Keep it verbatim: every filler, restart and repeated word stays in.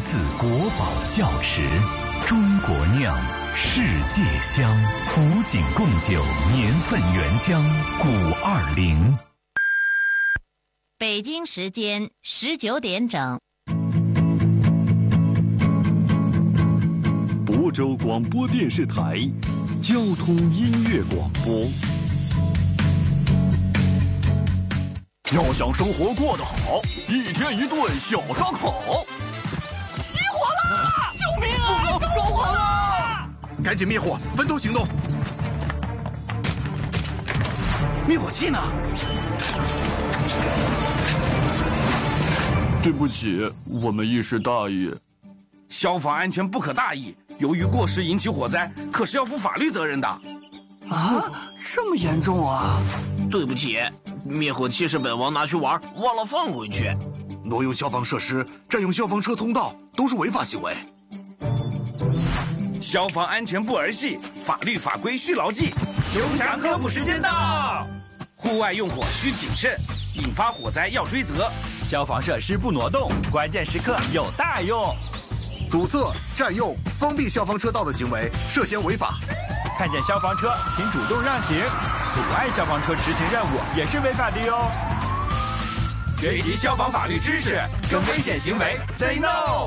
次国宝窖池，中国酿，世界香，古井贡酒年份原浆古二零。 北京时间十九点整。 亳州广播电视台交通音乐广播。要想生活过得好，一天一顿小烧烤。 起火了！救命啊！着火了！ 赶紧灭火，分头行动。灭火器呢？ 对不起，我们一时大意。 消防安全不可大意，由于过失引起火灾，可是要负法律责任的。 啊，这么严重啊！ 对不起，灭火器是本王拿去玩，忘了放回去。 挪用消防设施、占用消防车通道都是违法行为。 消防安全不儿戏，法律法规需牢记。 熊强科普时间到， 户外用火需谨慎，引发火灾要追责。 消防设施不挪动，关键时刻有大用。 阻塞、占用、封闭消防车道的行为涉嫌违法。 看见消防车，请主动让行。阻碍消防车执行任务也是违法的哟。 学习消防法律知识，跟危险行为 say no。